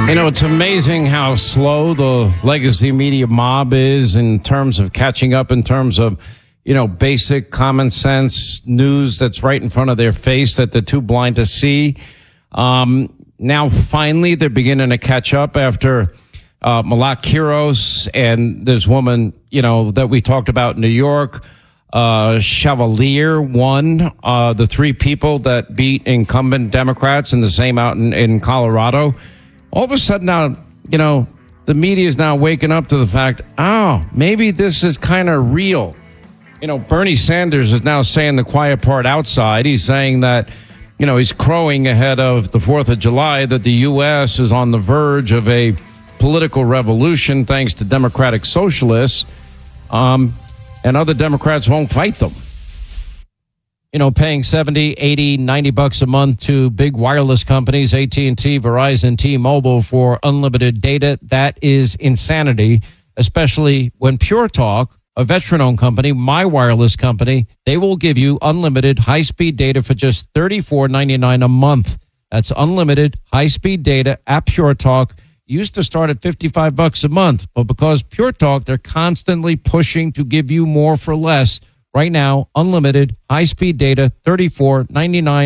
You know, it's amazing how slow the legacy media mob is in terms of catching up, in terms of, you know, basic common sense news that's right in front of their face that they're too blind to see. Now, finally, they're beginning to catch up after Malak Kiros and this woman, you know, that we talked about in New York, Chevalier won, the three people that beat incumbent Democrats, and the same out in Colorado. All of a sudden now, you know, the media is now waking up to the fact, oh, maybe this is kind of real. You know, Bernie Sanders is now saying the quiet part outside. He's saying that, you know, he's crowing ahead of the 4th of July that the U.S. is on the verge of a political revolution thanks to Democratic socialists, and other Democrats won't fight them. You know, paying $70, $80, $90 a month to big wireless companies, AT&T, Verizon, T-Mobile for unlimited data, that is insanity, especially when Pure Talk, a veteran-owned company, my wireless company, they will give you unlimited high-speed data for just $34.99 a month. That's unlimited high-speed data at Pure Talk. Used to start at $55 a month, but because Pure Talk, they're constantly pushing to give you more for less. Right now, unlimited high-speed data, $34.99